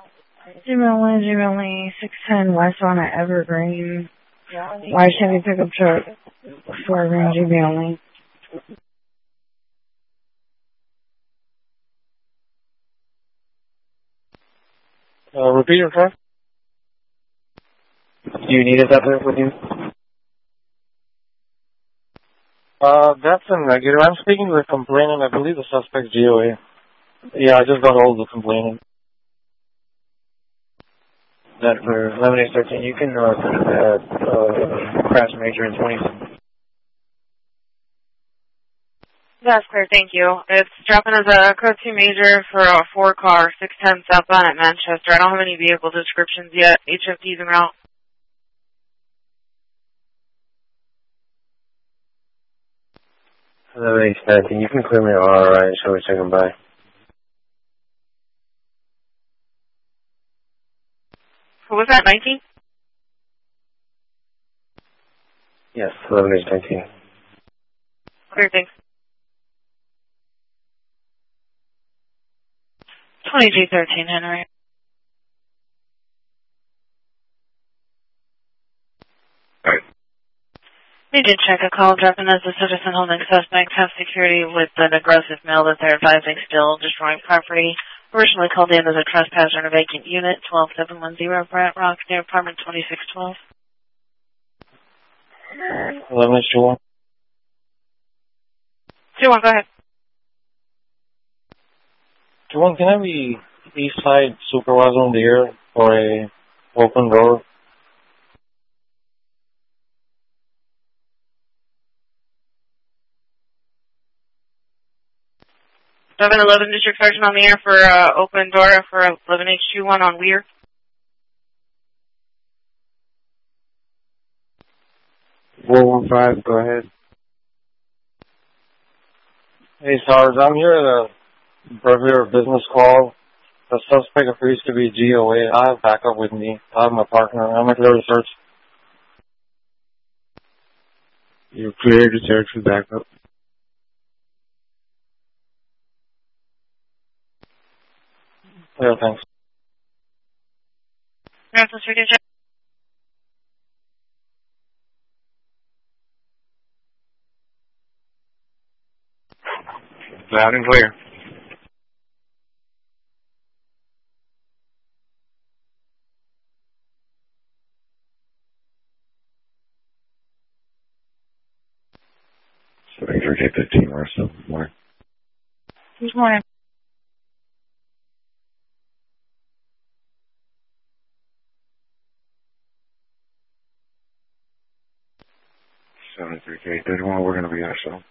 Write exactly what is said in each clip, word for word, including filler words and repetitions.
Gmail Lee, Gmail Lee, six ten West on at Evergreen. Why Chevy pickup truck for Evergreen, Gmail Lee. Uh, repeat your truck. Do you need us up there with you? Uh, that's a negative. I'm speaking to the complainant. I believe the suspect's G O A. Yeah, I just got hold of the complainant. That for eleven eight thirteen, you can uh, put uh, uh, crash major in twenty. That's clear, thank you. It's dropping as a code two major for a four car, six ten southbound at Manchester. I don't have any vehicle descriptions yet. H F T's en route. eleven eight thirteen, you can clear me R R I, shall we take them by? Who was that, nineteen? Yes, eleven eight thirteen. Clear, thanks. twenty G thirteen, Henry. Alright. Need to check a call dropping as a citizen holding suspects have security with an aggressive male that they're advising still destroying property. Originally called in as a trespasser in a vacant unit, twelve seven one zero Brant Rock near apartment twenty-six twelve. eleven two one. two one, go ahead. two one, can I be East Side Supervisor in the air for a open door? seven eleven District Sergeant on the air for uh, open door for eleven H two one on Weir. four one five, go ahead. Hey, Sarge, I'm here at a regular business call. The suspect appears to be G O A. I have backup with me. I have my partner. I'm clear to search. You're clear to search for backup. Yeah, thanks. Northwest Radio check. Loud and clear. So make sure you take fifteen or so more. Good morning. seven three eight thirty-one, we're going to be there, so.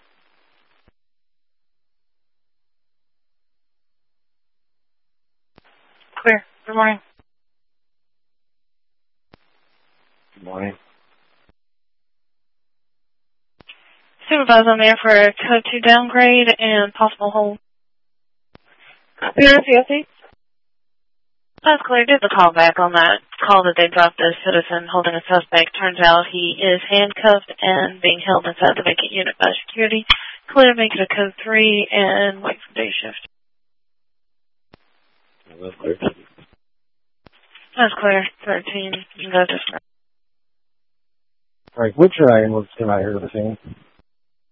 Clear. Good morning. Good morning. Supervisor on there for a code two downgrade and possible hold. P R C O C? That's clear. Did the call back on that call that they dropped a citizen holding a suspect. Turns out he is handcuffed and being held inside the vacant unit by security. Clear, make it a code three and wait for day shift. That's clear. That's clear. thirteen. You can go just. All right, which ambulance came out here to the scene?